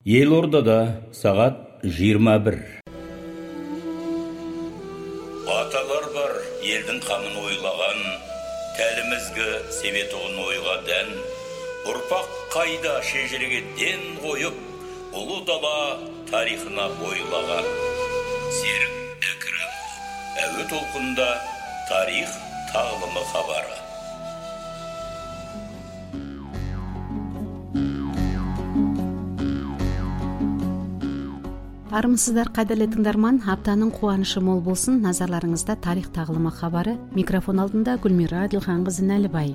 Елордада сағат 21. Аталар бар елдің қамын ойлаған, тәлімізгі себетұғын ойға дән, ұрпақ қайда шежіреге ден қойып, ұлы дала тарихына бойлаған. Серік Әкірім, әуе толқында тарих тағылымы хабары. Армысыздар, қадірлі тыңдарман, аптаның қуанышы мол болсын. Назарларыңызда тарих тағылымы хабары. Микрофон алдында Гүлмира Әділханқызы Нәлібай.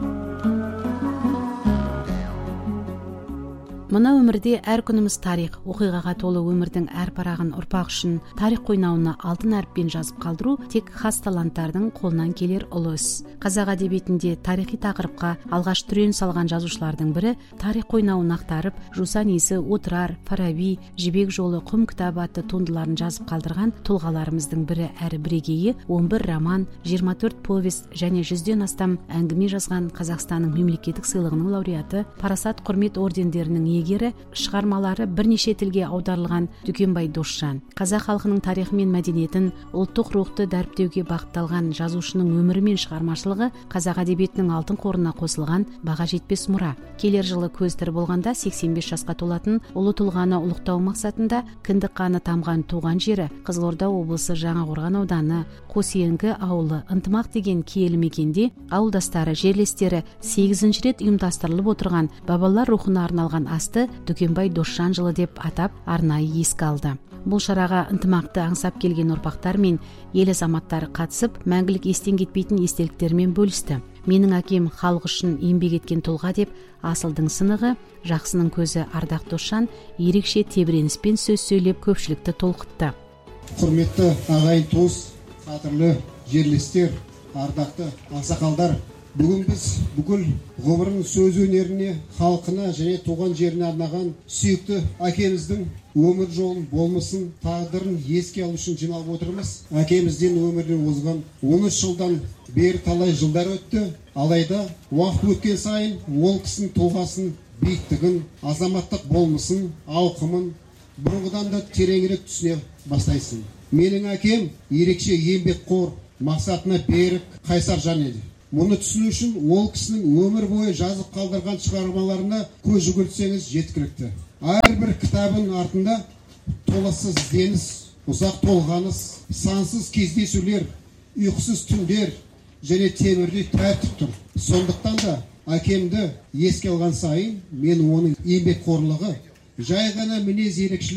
Мына өмірде әр күніміз тарих, оқиғаға толы өмірдің әр парағын ұрпақ үшін тарих қойнауына алтын әріппен жазып қалдыру тек хас таланттардың қолынан келер ұлы іс. Қазақ әдебиетінде тарихи тақырыпқа алғаш түрен салған жазушылардың бірі тарих қойнауын ақтарып, Жусан есі, Отырар, Фараби, Жібек жолы, Құм кітабы атты туындыларын жазып қалдырған тұлғаларымыздың бірі әрі бірегейі 11 роман, 24 повест және 100-ден астам әңгіме жазған Қазақстанның мемлекеттік сыйлығының лауреаты, Парасат құрмет ордендерінің егері, шығармалары бірнеше тілге аударылған Дүкенбай Досжан. Қазақ халқының тарихы мен мәдениетін ұлттық рухты дәріптеуге бағытталған жазушының өмірі мен шығармашылығы қазақ әдебиетінің алтын қорына қосылған баға жетпес мұра. Келер жылы көз тірі болғанда 85 жасқа толатын ұлы тұлғаны ұлықтау мақсатында кіндік қаны тамған туған жері Қызылорда облысы Жаңақорған ауданы Қосенкі ауылы Ынтымақ деген киелі мекенде ауылдастары, жерлестері 8-ші рет ұйымдастырылып отырған бабалар рухына арналған асты Дүкенбай Досжан жылы деп атап арнайы еске алды. Бұл шараға ынтымақты аңсап келген ұрпақтар мен ел азаматтары қатысып, мәңгілік естен кетпейтін естеліктермен бөлісті. Менің әкем халық үшін еңбек еткен тұлға деп асылдың сынығы, жақсының көзі Ардақ Досжан ерекше тебіреніспен сөз сөйлеп көпшілікті толқытты. Құрметті ағайын туыс, қадірлі жерлестер, ардақты ақсақалдар, бүгін біз бүкіл ғұмырын сөз өнеріне, халқына және туған жеріне арнаған сүйікті әкеміздің өмір жолын, болмысын, тағдырын еске алу үшін жиналып отырмыз. Әкемізден өмірден озған 13 жылдан бері талай жылдар өтті. Алайда уақыт өткен сайын ол кісінің тұлғасын, биіктігін, азаматтық болмысын, ауқымын бұрынғыдан да тереңірек түсіне бастайсың. Менің әкем ерекше еңбекқор, мақсатына берік, қайсар жан еді. Мұны түсіну үшін ол кісінің өмір бойы жазып қалдырған шығармаларына көз жүгіртсеңіз жеткілікті. Әрбір кітабын артында толассыз ізденіс, ұзақ толғаныс, сансыз кездесулер, ұйқысыз түндер және темірдей тәртіп тұр. Сондықтан да әкемді еске алған сайын мен оның еңбекқорлығы, жай ғана мінез ерекшелігі